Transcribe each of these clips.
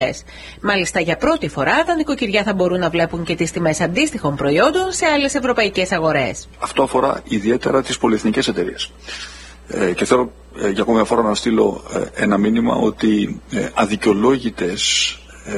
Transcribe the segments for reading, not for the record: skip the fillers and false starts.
Μάλιστα, για πρώτη φορά τα νοικοκυριά θα μπορούν να βλέπουν και τις τιμές αντίστοιχων προϊόντων σε άλλες ευρωπαϊκές αγορές. Αυτό αφορά ιδιαίτερα τις πολυεθνικές εταιρείες. Και θέλω για ακόμη μια φορά να στείλω ένα μήνυμα ότι αδικαιολόγητες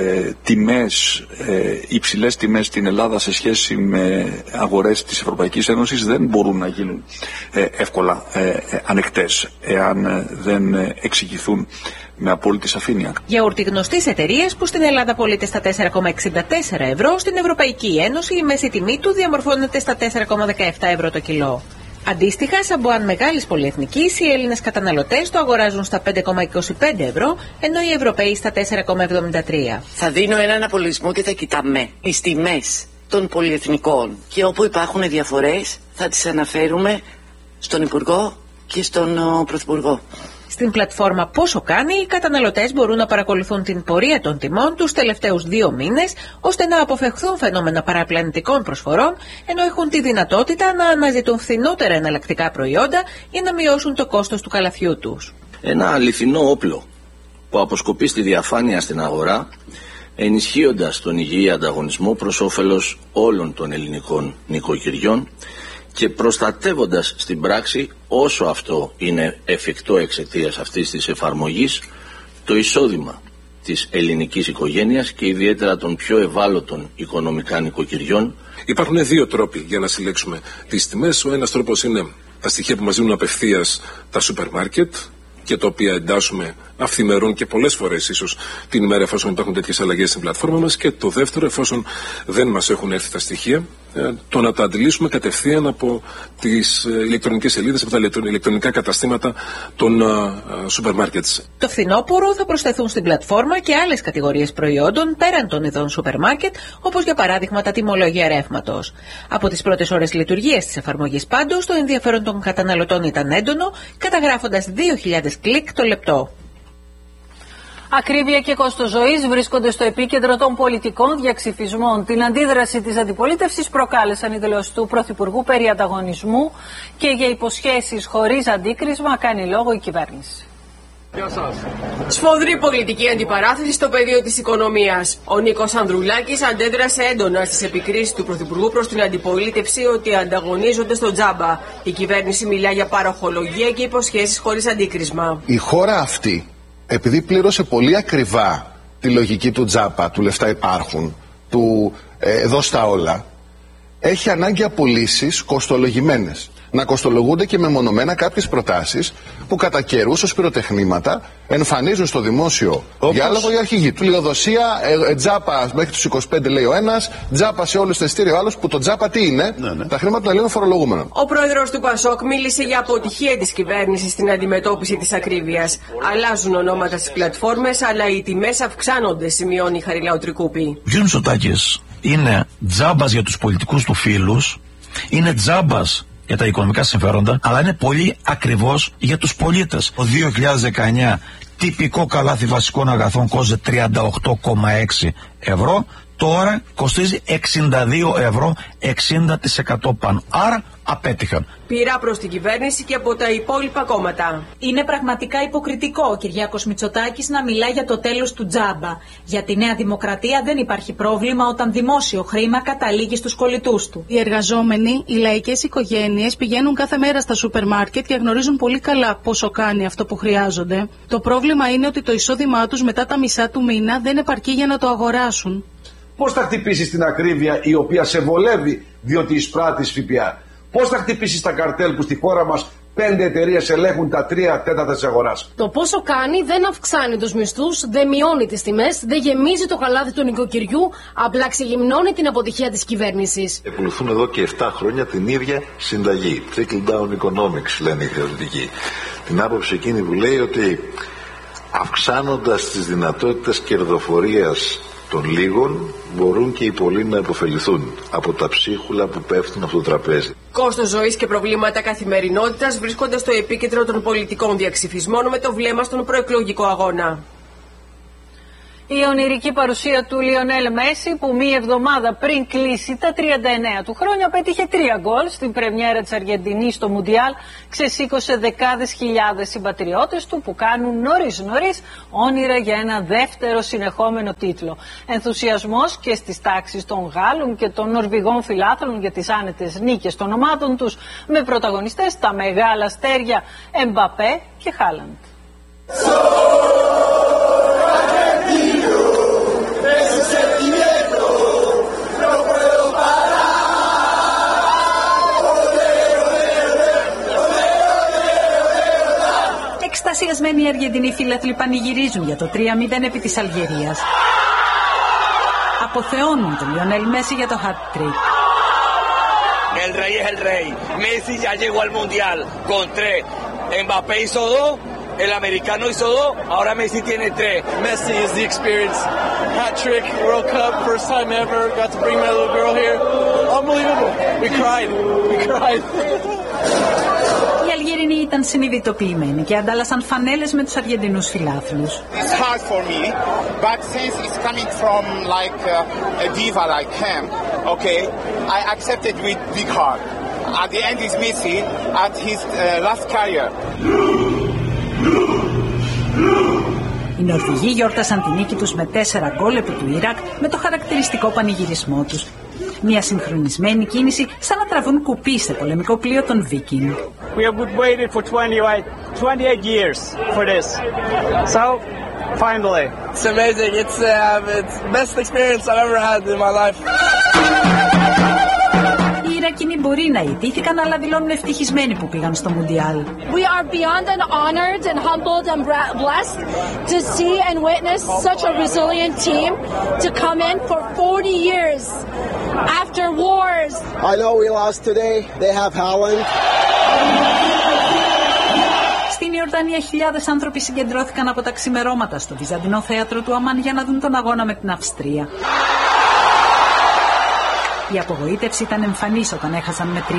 υψηλές τιμές στην Ελλάδα σε σχέση με αγορές της Ευρωπαϊκής Ένωσης δεν μπορούν να γίνουν εύκολα ανεκτές εάν δεν εξηγηθούν με απόλυτη σαφήνεια. Γιαούρτι γνωστής εταιρείας που στην Ελλάδα πωλείται στα 4,64 ευρώ, στην Ευρωπαϊκή Ένωση η μέση τιμή του διαμορφώνεται στα 4,17 ευρώ το κιλό. Αντίστοιχα, σαμπουάν μεγάλης πολυεθνικής, οι Έλληνες καταναλωτές το αγοράζουν στα 5,25 ευρώ, ενώ οι Ευρωπαίοι στα 4,73. Θα δίνω έναν απολογισμό και θα κοιτάμε τις τιμές των πολυεθνικών και όπου υπάρχουν διαφορές θα τις αναφέρουμε στον Υπουργό και στον Πρωθυπουργό. Στην πλατφόρμα Πόσο Κάνει, οι καταναλωτές μπορούν να παρακολουθούν την πορεία των τιμών τους τελευταίους 2 μήνες, ώστε να αποφευχθούν φαινόμενα παραπλανητικών προσφορών, ενώ έχουν τη δυνατότητα να αναζητούν φθηνότερα εναλλακτικά προϊόντα για να μειώσουν το κόστος του καλαθιού τους. Ένα αληθινό όπλο που αποσκοπεί στη διαφάνεια στην αγορά, ενισχύοντας τον υγιή ανταγωνισμό προς όφελος όλων των ελληνικών νοικοκυριών και προστατεύοντας στην πράξη, όσο αυτό είναι εφικτό εξαιτίας αυτής της εφαρμογής, το εισόδημα της ελληνικής οικογένειας και ιδιαίτερα των πιο ευάλωτων οικονομικά νοικοκυριών. Υπάρχουν 2 τρόποι για να συλλέξουμε τις τιμές. Ο ένας τρόπος είναι τα στοιχεία που μας δίνουν απευθείας τα σούπερ μάρκετ και τα οποία εντάσσουμε αυθημερών και πολλές φορές ίσως την ημέρα εφόσον υπάρχουν τέτοιες αλλαγές στην πλατφόρμα μας, και το δεύτερο, εφόσον δεν μας έχουν έρθει τα στοιχεία, το να τα αντιλήσουμε κατευθείαν από τις ηλεκτρονικές σελίδες, από τα ηλεκτρονικά καταστήματα των σούπερ μάρκετς. Το φθινόπωρο θα προσθεθούν στην πλατφόρμα και άλλες κατηγορίες προϊόντων πέραν των ειδών σούπερ μάρκετ, όπως για παράδειγμα τα τιμολόγια ρεύματος. Από τις πρώτες ώρες λειτουργίας της εφαρμογής πάντως, το ενδιαφέρον των καταναλωτών ήταν έντονο, καταγράφοντας 2.000 κλικ το λεπτό. Ακρίβεια και κόστος ζωής βρίσκονται στο επίκεντρο των πολιτικών διαξυφισμών. Την αντίδραση της αντιπολίτευσης προκάλεσαν οι δηλώσεις του Πρωθυπουργού περί ανταγωνισμού και για υποσχέσεις χωρίς αντίκρισμα κάνει λόγο η κυβέρνηση. Σφοδρή πολιτική αντιπαράθεση στο πεδίο της οικονομίας. Ο Νίκος Ανδρουλάκης αντέδρασε έντονα στις επικρίσεις του Πρωθυπουργού προς την αντιπολίτευση ότι ανταγωνίζονται στο τζάμπα. Η κυβέρνηση μιλά για παροχολογία και υποσχέσεις χωρίς αντίκρισμα. Η χώρα αυτή, επειδή πλήρωσε πολύ ακριβά τη λογική του τζάπα, του λεφτά υπάρχουν, του δώσ' τα όλα, έχει ανάγκη απολύσεις κοστολογημένες. Να κοστολογούνται και μεμονωμένα κάποιες προτάσεις που κατά καιρούς ως πυροτεχνήματα εμφανίζουν στο δημόσιο διάλογο οι αρχηγοί του. Λιγοδοσία, τζάπα μέχρι τους 25 λέει ο ένας, τζάπα σε όλους τα ειστήρια ο άλλος, που το τζάπα τι είναι, τα χρήματα των Ελλήνων φορολογούμενων. Ο πρόεδρος του Πασόκ μίλησε για αποτυχία της κυβέρνησης στην αντιμετώπιση της ακρίβειας. Αλλάζουν ονόματα στις πλατφόρμες, αλλά οι τιμές αυξάνονται, σημειώνει η Χαριλάου Τρικούπη. Ο κ. Μητσοτάκης είναι τζάμπας για τους πολιτικούς του φίλους, είναι τζάμπας για τα οικονομικά συμφέροντα, αλλά είναι πολύ ακριβώς για τους πολίτες. Το 2019 τυπικό καλάθι βασικών αγαθών κόστιζε 38,6 ευρώ, τώρα κοστίζει 62 ευρώ, 60% πάνω. Άρα απέτυχαν. Πειρά προς την κυβέρνηση και από τα υπόλοιπα κόμματα. Είναι πραγματικά υποκριτικό ο Κυριάκος Μητσοτάκης να μιλά για το τέλος του τζάμπα. Για τη Νέα Δημοκρατία δεν υπάρχει πρόβλημα όταν δημόσιο χρήμα καταλήγει στους κολλητούς του. Οι εργαζόμενοι, οι λαϊκές οικογένειες πηγαίνουν κάθε μέρα στα σούπερ μάρκετ και γνωρίζουν πολύ καλά πόσο κάνει αυτό που χρειάζονται. Το πρόβλημα είναι ότι το εισόδημά τους μετά τα μισά του μήνα δεν επαρκεί για να το αγοράσουν. Πώς θα χτυπήσεις την ακρίβεια η οποία σε βολεύει διότι εισπράττεις ΦΠΑ? Πώς θα χτυπήσεις τα καρτέλ που στη χώρα μας 5 εταιρείες ελέγχουν τα 3/4 της αγοράς? Το πόσο κάνει δεν αυξάνει τους μισθούς, δεν μειώνει τις τιμές, δεν γεμίζει το καλάθι του νοικοκυριού, απλά ξεγυμνώνει την αποτυχία της κυβέρνησης. Ακολουθούν εδώ και 7 χρόνια την ίδια συνταγή. Trickle down economics λένε οι θεωρητικοί. Την άποψη εκείνη που λέει ότι αυξάνοντας τις δυνατότητες κερδοφορίας των λίγων μπορούν και οι πολλοί να υποφεληθούν από τα ψίχουλα που πέφτουν από το τραπέζι. Κόστος ζωής και προβλήματα καθημερινότητας βρίσκονται στο επίκεντρο των πολιτικών διαξυφισμών με το βλέμμα στον προεκλογικό αγώνα. Η ονειρική παρουσία του Λιονέλ Μέση, που μία εβδομάδα πριν κλείσει τα 39 του χρόνια πέτυχε 3 γκολ στην πρεμιέρα της Αργεντινής στο Μουντιάλ, ξεσήκωσε δεκάδες χιλιάδες συμπατριώτες του που κάνουν νωρίς όνειρα για ένα δεύτερο συνεχόμενο τίτλο. Ενθουσιασμός και στις τάξεις των Γάλλων και των Νορβηγών φιλάθλων για τις άνετες νίκες των ομάδων τους, με πρωταγωνιστές τα μεγάλα αστέρια Εμπαπέ και Χάλαντ. Εκστασιασμένοι οι Αργεντινοί φίλαθλοι πανηγυρίζουν για το 3-0 επί της Αλγερίας. Αποθεώνουν τον Λιονέλ Μέση για το hat-trick. El rey es el rey. Messi ya llegó al mundial con 3. Mbappé hizo 2. El americano hizo 2. Ahora Messi tiene 3. Messi is the experience. Hat-trick, World Cup, first time ever. Got to bring my little girl here. Unbelievable. We cried. Οι Αλγερινοί ήταν συνειδητοποιημένοι και αντάλλασαν φανέλες με τους Αργεντινούς φιλάθλους. It's hard for me, but since it's coming from like a diva like him, okay, I accepted with big heart. At the end is Messi at his last career. Οι Νορβηγοί γιόρτασαν τη νίκη τους με 4 γκολ επί του Ιράκ με το χαρακτηριστικό πανηγυρισμό τους. Μια συγχρονισμένη κίνηση σαν να τραβούν κουπί σε πολεμικό πλοίο των Viking. We have waited for 28 years for this. So, finally. It's amazing. It's the best experience I've ever had in my life. Οι Ιρακινοί μπορεί να ιτήθηκαν, αλλά δηλώνουν ευτυχισμένοι που πήγαν στο Μουντιάλ. We are beyond honored and humbled and blessed to see and witness such a resilient team to come in for 40 years after wars. I know we lost today. They have Haaland. Στην Ιορδανία χιλιάδες άνθρωποι συγκεντρώθηκαν από τα ξημερώματα στο Βυζαντινό θέατρο του Αμάν για να δουν τον αγώνα με την Αυστρία. Η απογοήτευση ήταν εμφανής όταν έχασαν με 3-1.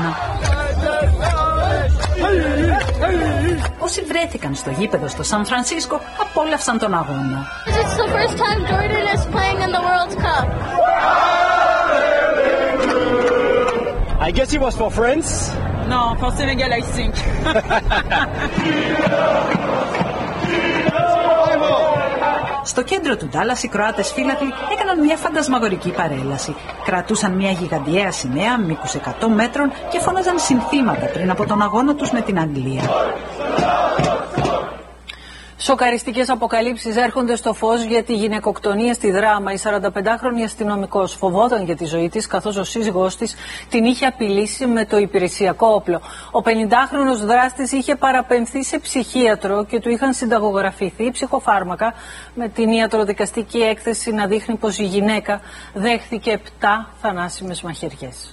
Όσοι βρέθηκαν στο γήπεδο στο Σαν Φρανσίσκο απόλαυσαν τον αγώνα. It's the first time Jordan is playing in the World Cup. I guess it was for France. No, for Senegal, I think. Στο κέντρο του Ντάλλας οι Κροάτες φύλακοι έκαναν μια φαντασμαγορική παρέλαση. Κρατούσαν μια γιγαντιαία σημαία μήκους 100 μέτρων και φώναζαν συνθήματα πριν από τον αγώνα τους με την Αγγλία. Σοκαριστικές αποκαλύψεις έρχονται στο φως για τη γυναικοκτονία στη Δράμα. Η 45χρονη αστυνομικός φοβόταν για τη ζωή της, καθώς ο σύζυγός της την είχε απειλήσει με το υπηρεσιακό όπλο. Ο 50χρονος δράστης είχε παραπεμφθεί σε ψυχίατρο και του είχαν συνταγογραφηθεί ψυχοφάρμακα, με την ιατροδικαστική έκθεση να δείχνει πως η γυναίκα δέχθηκε 7 θανάσιμες μαχαιριές.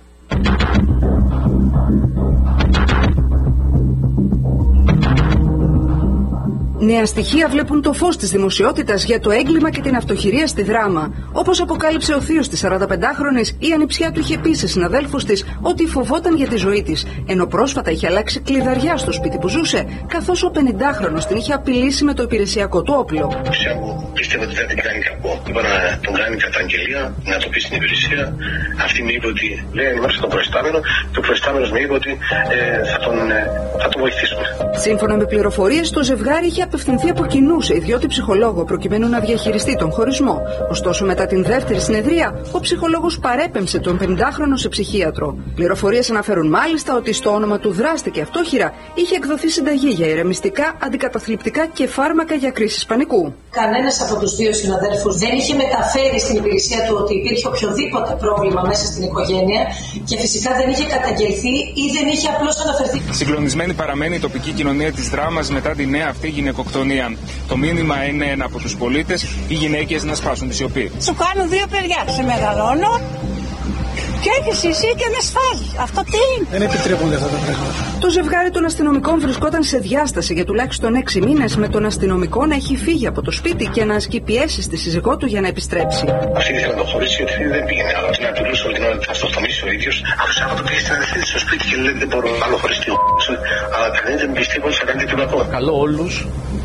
Νέα στοιχεία βλέπουν το φως της δημοσιότητας για το έγκλημα και την αυτοχειρία στη Δράμα. Όπως αποκάλυψε ο θείος της 45χρονης, η ανιψιά του είχε πει σε συναδέλφους της ότι φοβόταν για τη ζωή της, ενώ πρόσφατα είχε αλλάξει κλειδαριά στο σπίτι που ζούσε, καθώς ο 50χρονος την είχε απειλήσει με το υπηρεσιακό του όπλο. Πίστευα ότι δεν την κάνει κακό. Είπα να τον κάνει καταγγελία, να το πει στην υπηρεσία. Αυτή μου είπε ότι δεν είμαστε το προϊστάμενο και ο προϊστάμενος μου είπε ότι θα τον βοηθήσουμε. Σύμφωνα με πληροφορίες, το ζευγάρι είχε απευθυνθεί από κοινού σε ιδιώτη ψυχολόγο προκειμένου να διαχειριστεί τον χωρισμό. Ωστόσο, μετά την δεύτερη συνεδρία, ο ψυχολόγος παρέπεμψε τον 50χρονο σε ψυχίατρο. Πληροφορίες αναφέρουν μάλιστα ότι στο όνομα του δράστη και αυτόχειρα είχε εκδοθεί συνταγή για ηρεμιστικά, αντικαταθλιπτικά και φάρμακα για κρίσεις πανικού. Κανένας από τους δύο συναδέλφους δεν είχε μεταφέρει στην υπηρεσία του ότι υπήρχε οποιοδήποτε πρόβλημα μέσα στην οικογένεια και φυσικά δεν είχε καταγγελθεί ή δεν είχε απλώς αναφερθεί. Συγκλονισμένη παραμένει η τοπική κοινωνία της Δράμας μετά τη νέα αυτή γυναικοκτονία. Το μήνυμα είναι από τους πολίτες οι γυναίκες να σπάσουν τη σιωπή. Σου κάνω 2 παιδιά, σε μεγαλώνω και έχεις εσύ και με σφάζεις. Αυτό τι είναι? Δεν επιτρέπονται αυτά τα πράγματα. Το ζευγάρι των αστυνομικών βρισκόταν σε διάσταση για τουλάχιστον 6 μήνες, με τον αστυνομικό να έχει φύγει από το σπίτι και να ασκεί πιέσει στη σύζυγό του για να επιστρέψει. Αυτή ήθελε να το χωρίσει, ότι δεν πήγαινε. Αλλά την απειλούσε όλη την ώρα ότι θα αυτοκτονήσει ο ίδιος. Αφού Σάββατο πήγε στην αδερφή της στο σπίτι και λέει δεν μπορώ να άλλο χωριστεί. Αλλά κανείς δεν πιστεύω ότι θα κάνει τίποτα ακόμα. Καλώ όλους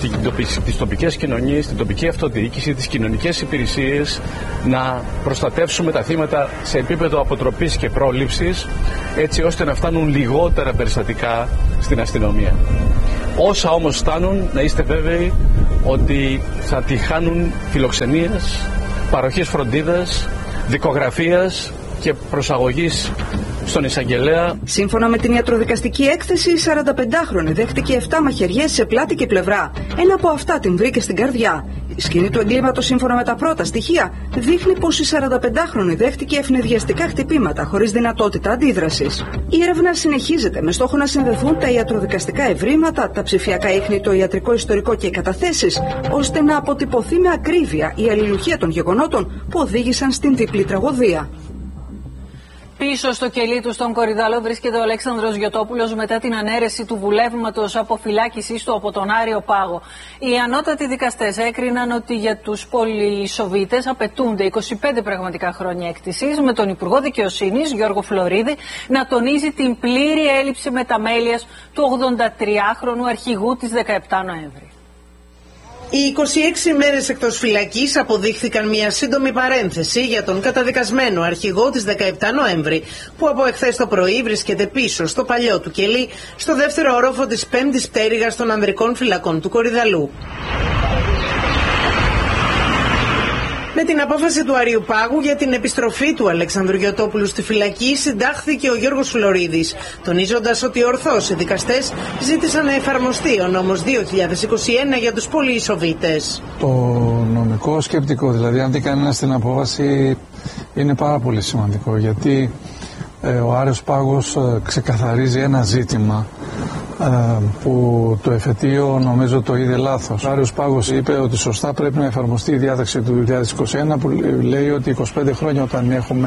τις τοπικές κοινωνίες, την τοπική αυτοδιοίκηση, τις κοινωνικές υπηρεσίες, να προστατεύσουμε τα θύματα σε επίπεδο αποτροπής και πρόληψης, έτσι ώστε να φτάνουν λιγότερα περιστατικά στην αστυνομία. Όσα όμως φτάνουν, να είστε βέβαιοι ότι θα τη χάνουν φιλοξενίας, παροχής φροντίδας, δικογραφίας και προσαγωγής στον εισαγγελέα. Σύμφωνα με την ιατροδικαστική έκθεση, η 45χρονη δέχτηκε 7 μαχαιριές σε πλάτη και πλευρά. Ένα από αυτά την βρήκε στην καρδιά. Η σκηνή του εγκλήματος, σύμφωνα με τα πρώτα στοιχεία, δείχνει πως η 45χρονη δέχτηκε ευνηδιαστικά χτυπήματα χωρίς δυνατότητα αντίδρασης. Η έρευνα συνεχίζεται με στόχο να συνδεθούν τα ιατροδικαστικά ευρήματα, τα ψηφιακά ίχνη, το ιατρικό ιστορικό και οι καταθέσεις, ώστε να αποτυπωθεί με ακρίβεια η αλληλουχία των γεγονότων που οδήγησαν στην διπλή τραγωδία. Πίσω στο κελί του στον Κορυδαλό βρίσκεται ο Αλέξανδρος Γιωτόπουλος μετά την ανέρεση του βουλεύματος αποφυλάκησης του από τον Άριο Πάγο. Οι ανώτατοι δικαστές έκριναν ότι για τους πολυσοβίτες απαιτούνται 25 πραγματικά χρόνια έκτησης, με τον Υπουργό Δικαιοσύνης Γιώργο Φλωρίδη να τονίζει την πλήρη έλλειψη μεταμέλειας του 83χρονου αρχηγού της 17 Νοέμβρη. Οι 26 μέρες εκτός φυλακής αποδείχθηκαν μια σύντομη παρένθεση για τον καταδικασμένο αρχηγό της 17 Νοέμβρη, που από εχθές το πρωί βρίσκεται πίσω στο παλιό του κελί, στο δεύτερο όροφο της 5ης πτέρυγας των ανδρικών φυλακών του Κορυδαλού. Με την απόφαση του Αρείου Πάγου για την επιστροφή του Αλέξανδρου Γιωτόπουλου στη φυλακή συντάχθηκε ο Γιώργος Φλωρίδης, τονίζοντας ότι ορθώς οι δικαστές ζήτησαν να εφαρμοστεί ο νόμος 2021 για τους πολυεισοβίτες. Το νομικό σκεπτικό, δηλαδή αν δει κανένας την απόφαση, είναι πάρα πολύ σημαντικό, γιατί ο Άρεος Πάγος ξεκαθαρίζει ένα ζήτημα που το εφετείο νομίζω το είδε λάθος. Ο Άρεος Πάγος είπε ότι σωστά πρέπει να εφαρμοστεί η διάταξη του 2021 που λέει ότι 25 χρόνια όταν έχουμε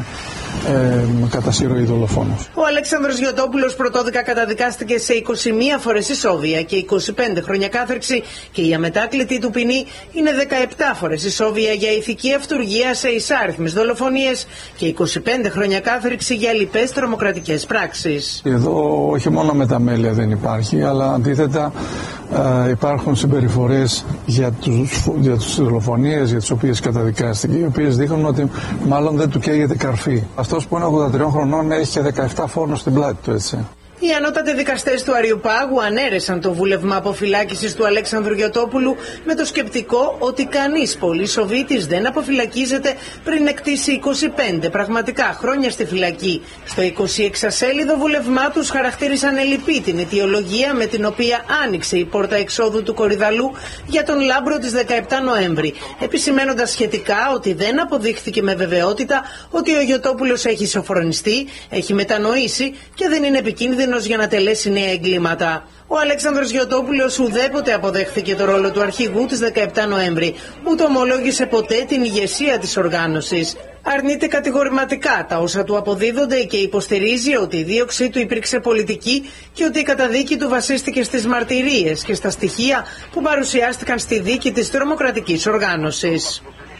κατά συρροή δολοφόνους. Ο Αλέξανδρος Γιωτόπουλος πρωτόδικα καταδικάστηκε σε 21 φορές ισόβια και 25 χρόνια κάθερξη, και η αμετάκλητη του ποινή είναι 17 φορές ισόβια για ηθική αυτουργία σε εισάριθμες δολοφονίες και 25 χρόνια κάθερξη για λοιπές τρομοκρατικές πράξεις. Εδώ όχι μόνο μεταμέλεια δεν υπάρχει, αλλά αντίθετα υπάρχουν συμπεριφορές για τις δολοφονίες για τις οποίες καταδικάστηκε, οι οποίες δείχνουν ότι μάλλον δεν του καίγεται καρφί. Αυτός που είναι 83 χρονών έχει και 17 φόνους στην πλάτη του, έτσι. Οι ανώτατοι δικαστές του Αριού Πάγου ανέρεσαν το βούλευμα αποφυλάκησης του Αλέξανδρου Γιωτόπουλου με το σκεπτικό ότι κανείς πολυσοβίτης δεν αποφυλακίζεται πριν εκτίσει 25 πραγματικά χρόνια στη φυλακή. Στο 26σέλιδο βούλευμά τους χαρακτήρισαν ελλειπή την αιτιολογία με την οποία άνοιξε η πόρτα εξόδου του Κορυδαλού για τον λάμπρο της 17 Νοέμβρη, επισημένοντας σχετικά ότι δεν αποδείχθηκε με βεβαιότητα ότι ο Γιωτόπουλος έχει σοφρονιστεί, έχει μετανοήσει και δεν είναι επικίνδυνο για να τελέσει νέα εγκλήματα. Ο Αλέξανδρος Γιωτόπουλος ουδέποτε αποδέχθηκε το ρόλο του αρχηγού της 17 Νοέμβρη, ούτε ομολόγησε ποτέ την ηγεσία της οργάνωσης. Αρνείται κατηγορηματικά τα όσα του αποδίδονται και υποστηρίζει ότι η δίωξή του υπήρξε πολιτική και ότι η καταδίκη του βασίστηκε στις μαρτυρίες και στα στοιχεία που παρουσιάστηκαν στη δίκη της τρομοκρατικής οργάνωσης.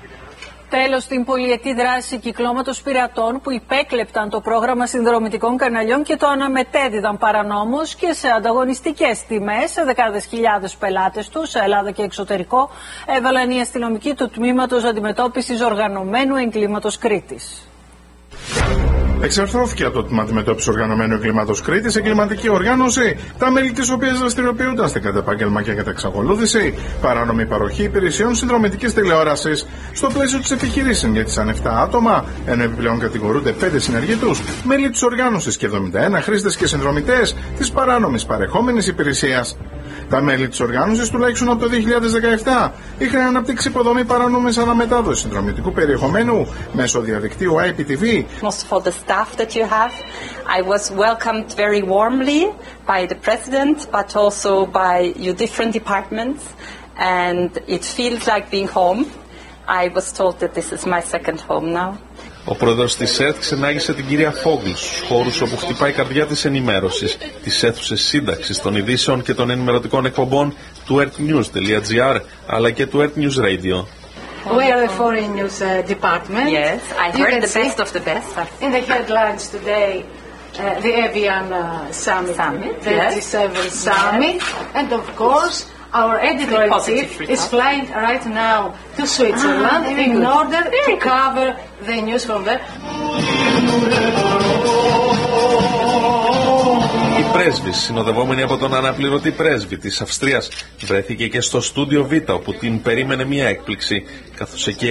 Τέλος, στην πολυετή δράση κυκλώματος πειρατών που υπέκλεπταν το πρόγραμμα συνδρομητικών καναλιών και το αναμετέδιδαν παρανόμως και σε ανταγωνιστικές τιμές σε δεκάδες χιλιάδες πελάτες τους, σε Ελλάδα και εξωτερικό, έβαλαν οι αστυνομικοί του Τμήματος Αντιμετώπισης Οργανωμένου Εγκλήματος Κρήτης. Εξαρθρώθηκε από το Τμήμα Αντιμετώπισης Οργανωμένου Εγκλήματος Κρήτης εγκληματική οργάνωση, τα μέλη της οποίας δραστηριοποιούνταν στην κατά επάγγελμα και κατά εξακολούθηση, παράνομη παροχή υπηρεσιών συνδρομητικής τηλεόρασης. Στο πλαίσιο της επιχειρήσης ενγέτησαν 7 άτομα, ενώ επιπλέον κατηγορούνται 5 συνεργοί τους, μέλη της οργάνωσης και 71 χρήστες και συνδρομητές της παράνομης παρεχόμενης υπηρεσίας. Τα μέλη της οργάνωσης, τουλάχιστον από το 2017, είχαν αναπτύξει υποδομή παράνομης αναμετάδοσης συνδρομητικού περιεχομένου μέσω διαδικτύου IPTV. For the staff that you have, I was welcomed very warmly by the president, but also by your different departments, and it feels like being home. I was told that this is my second home now. Ο πρόεδρος της ΕΡΤ ξενάγησε την κυρία Φόγκλ στους χώρους όπου χτυπάει η καρδιά της ενημέρωσης, τις αίθουσες σύνταξης των ειδήσεων και των ενημερωτικών εκπομπών του ertnews.gr αλλά και του Ert News Radio. We are the foreign news department. Yes, I heard the best of the best. In the headlines today, the Evian Summit, the G7 Summit, and of course our editor-in-chief is flying right now to Switzerland in order to cover the news from there. Η πρέσβης, συνοδευόμενη από τον αναπληρωτή πρέσβη της Αυστρίας, βρέθηκε και στο στούντιο Β, όπου την περίμενε μια έκπληξη, καθώς εκεί